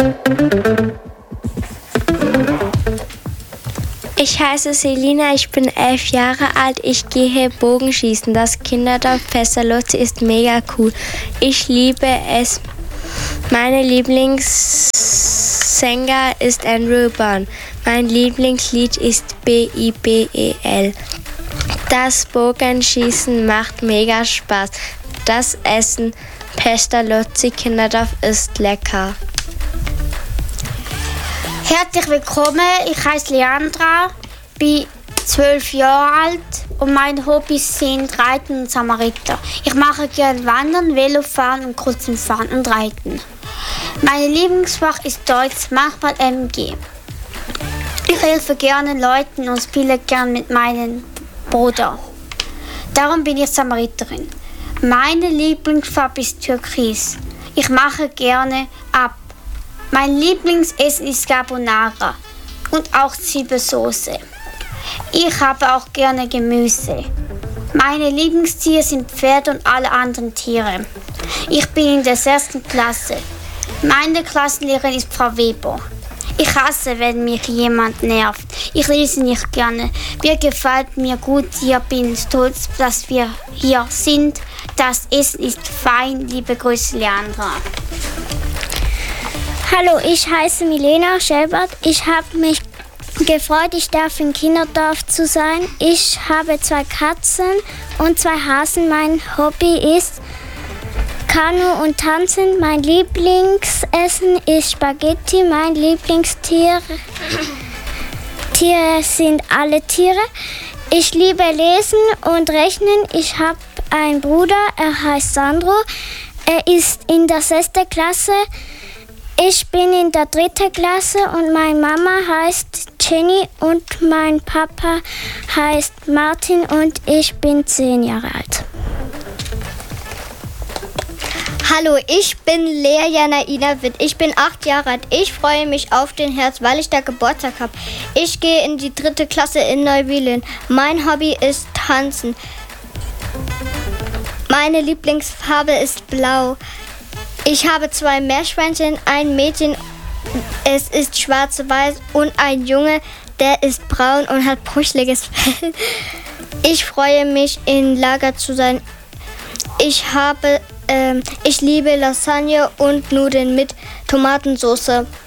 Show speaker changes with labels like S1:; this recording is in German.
S1: Ich heiße Selina, ich bin 11 Jahre alt. Ich gehe Bogenschießen. Das Kinderdorf Pestalozzi ist mega cool. Ich liebe es. Meine Lieblingssänger ist Andrew Bond. Mein Lieblingslied ist BIBEL. Das Bogenschießen macht mega Spaß. Das Essen Pestalozzi Kinderdorf ist lecker.
S2: Herzlich willkommen, ich heiße Leandra, bin 12 Jahre alt und meine Hobbys sind Reiten und Samariter. Ich mache gerne Wandern, Velofahren und Kurzenfahren und Reiten. Mein Lieblingsfach ist Deutsch, manchmal MG. Ich helfe gerne Leuten und spiele gerne mit meinem Bruder. Darum bin ich Samariterin. Meine Lieblingsfarbe ist Türkis. Ich mache gerne ab. Mein Lieblingsessen ist Carbonara und auch Zwiebelsauce. Ich habe auch gerne Gemüse. Meine Lieblingstiere sind Pferde und alle anderen Tiere. Ich bin in der 6. Klasse. Meine Klassenlehrerin ist Frau Weber. Ich hasse, wenn mich jemand nervt. Ich lese nicht gerne. Mir gefällt mir gut hier, bin stolz, dass wir hier sind. Das Essen ist fein. Liebe Grüße, Leandra.
S3: Hallo, ich heiße Milena Schelbert. Ich habe mich gefreut, ich darf im Kinderdorf zu sein. Ich habe 2 Katzen und 2 Hasen. Mein Hobby ist Kanu und Tanzen. Mein Lieblingsessen ist Spaghetti. Mein Lieblingstier sind alle Tiere. Ich liebe Lesen und Rechnen. Ich habe einen Bruder, er heißt Sandro. Er ist in der 6. Klasse. Ich bin in der 3. Klasse und meine Mama heißt Jenny und mein Papa heißt Martin und ich bin 10 Jahre alt.
S4: Hallo, ich bin Lea Janaina Witt. Ich bin 8 Jahre alt. Ich freue mich auf den Herbst, weil ich da Geburtstag habe. Ich gehe in die 3. Klasse in Neuwielen. Mein Hobby ist Tanzen. Meine Lieblingsfarbe ist blau. Ich habe 2 Meerschweinchen, ein Mädchen, es ist schwarz-weiß und ein Junge, der ist braun und hat brüchliges Fell. Ich freue mich, im Lager zu sein. Ich liebe Lasagne und Nudeln mit Tomatensauce.